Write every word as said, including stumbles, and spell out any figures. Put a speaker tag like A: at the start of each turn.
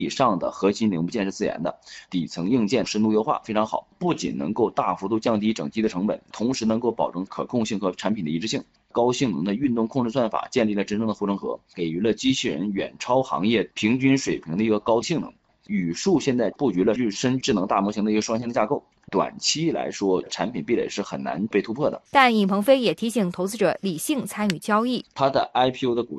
A: 以上的核心零部件是自研的，底层硬件深度优化非常好，不仅能够大幅度降低整机的成本，同时能够保证可控性和产品的一致性。高性能的运动控制算法建立了真正的护城河，给予了机器人远超行业平均水平的一个高性能。宇树现在布局了日深智能大模型的一个双线的架构，短期来说产品壁垒是很难被突破的。
B: 但尹鹏飞也提醒投资者理性参与交易，
A: 它的 I P O 的股